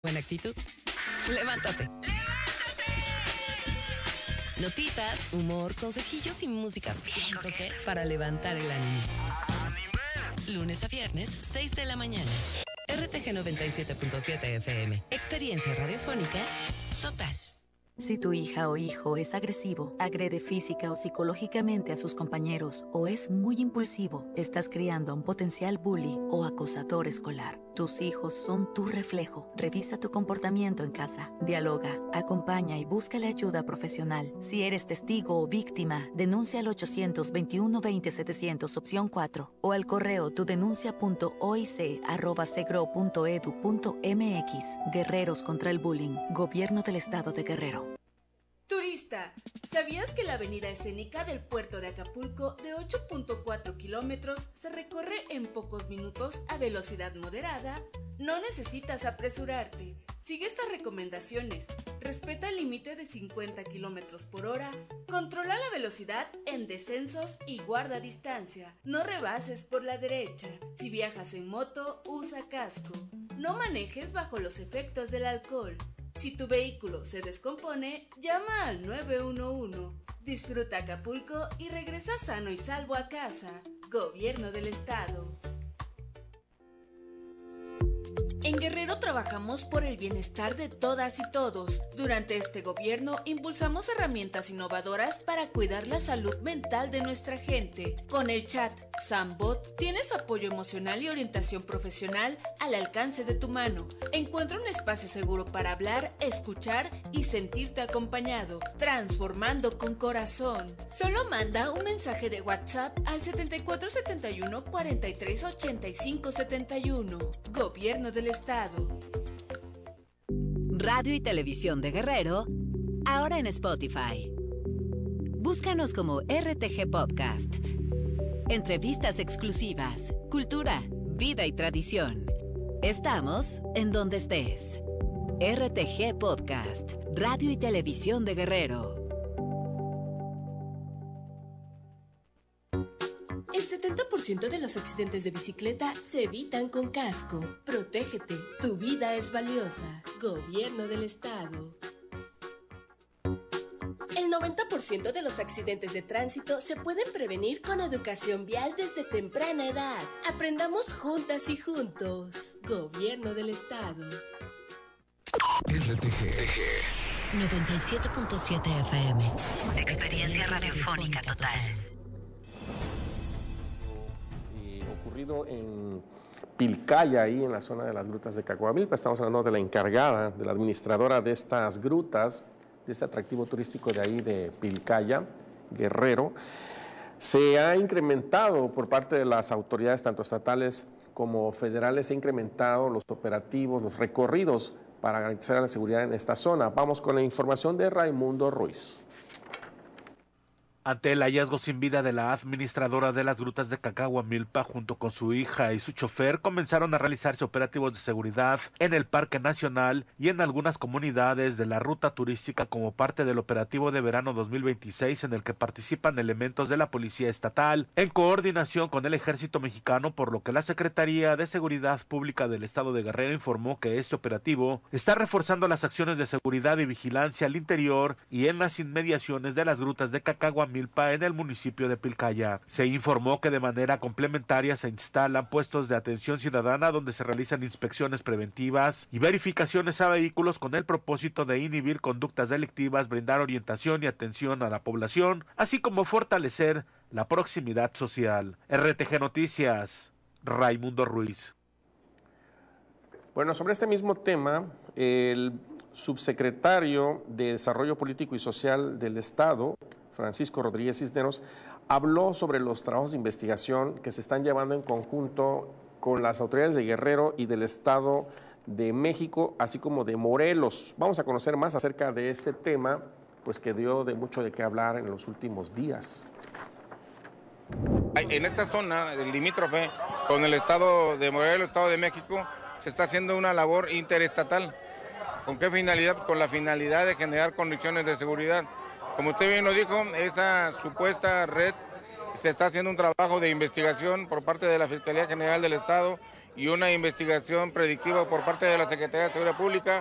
Buena actitud. Levántate. Notitas, humor, consejillos y música bien coqueta para levantar el ánimo. Lunes a viernes, 6 de la mañana. RTG 97.7 FM. Experiencia radiofónica total. Si tu hija o hijo es agresivo, agrede física o psicológicamente a sus compañeros o es muy impulsivo, estás criando a un potencial bully o acosador escolar. Tus hijos son tu reflejo. Revisa tu comportamiento en casa. Dialoga, acompaña y búscale ayuda profesional. Si eres testigo o víctima, denuncia al 800-21-20-700 opción 4 o al correo tudenuncia.oic@segro.edu.mx. Guerreros contra el bullying. Gobierno del Estado de Guerrero. Turista, ¿sabías que la avenida escénica del puerto de Acapulco de 8.4 kilómetros se recorre en pocos minutos a velocidad moderada? No necesitas apresurarte. Sigue estas recomendaciones. Respeta el límite de 50 kilómetros por hora. Controla la velocidad en descensos y guarda distancia. No rebases por la derecha. Si viajas en moto, usa casco. No manejes bajo los efectos del alcohol. Si tu vehículo se descompone, llama al 911. Disfruta Acapulco y regresa sano y salvo a casa. Gobierno del Estado. En Guerrero trabajamos por el bienestar de todas y todos. Durante este gobierno impulsamos herramientas innovadoras para cuidar la salud mental de nuestra gente. Con el chat Sambot tienes apoyo emocional y orientación profesional al alcance de tu mano. Encuentra un espacio seguro para hablar, escuchar y sentirte acompañado, transformando con corazón. Solo manda un mensaje de WhatsApp al 7471 43 85 71. Gobierno del Estado. Radio y Televisión de Guerrero, ahora en Spotify. Búscanos como RTG Podcast. Entrevistas exclusivas, cultura, vida y tradición. Estamos en donde estés. RTG Podcast, Radio y Televisión de Guerrero. El 70% de los accidentes de bicicleta se evitan con casco. Protégete, tu vida es valiosa. Gobierno del Estado. El 90% de los accidentes de tránsito se pueden prevenir con educación vial desde temprana edad. Aprendamos juntas y juntos. Gobierno del Estado. RTG 97.7 FM. Experiencia radiofónica total. Ocurrido en Pilcaya, ahí en la zona de las grutas de Cacahuamilpa. Estamos hablando de la encargada, de la administradora de estas grutas, de este atractivo turístico de ahí de Pilcaya, Guerrero. Se ha incrementado por parte de las autoridades, tanto estatales como federales, se ha incrementado los operativos, los recorridos para garantizar la seguridad en esta zona. Vamos con la información de Raimundo Ruiz. Ante el hallazgo sin vida de la administradora de las grutas de Cacahuamilpa, junto con su hija y su chofer, comenzaron a realizarse operativos de seguridad en el Parque Nacional y en algunas comunidades de la ruta turística como parte del operativo de verano 2026, en el que participan elementos de la Policía Estatal, en coordinación con el Ejército Mexicano, por lo que la Secretaría de Seguridad Pública del Estado de Guerrero informó que este operativo está reforzando las acciones de seguridad y vigilancia al interior y en las inmediaciones de las grutas de Cacahuamilpa en el municipio de Pilcaya. Se informó que de manera complementaria se instalan puestos de atención ciudadana donde se realizan inspecciones preventivas y verificaciones a vehículos con el propósito de inhibir conductas delictivas, brindar orientación y atención a la población, así como fortalecer la proximidad social. RTG Noticias, Raimundo Ruiz. Bueno, sobre este mismo tema, el subsecretario de Desarrollo Político y Social del Estado, Francisco Rodríguez Cisneros, habló sobre los trabajos de investigación que se están llevando en conjunto con las autoridades de Guerrero y del Estado de México, así como de Morelos. Vamos a conocer más acerca de este tema, pues que dio de mucho de qué hablar en los últimos días. En esta zona, el limítrofe con el Estado de Morelos, Estado de México, se está haciendo una labor interestatal. ¿Con qué finalidad? Con la finalidad de generar condiciones de seguridad. Como usted bien lo dijo, esa supuesta red, se está haciendo un trabajo de investigación por parte de la Fiscalía General del Estado y una investigación predictiva por parte de la Secretaría de Seguridad Pública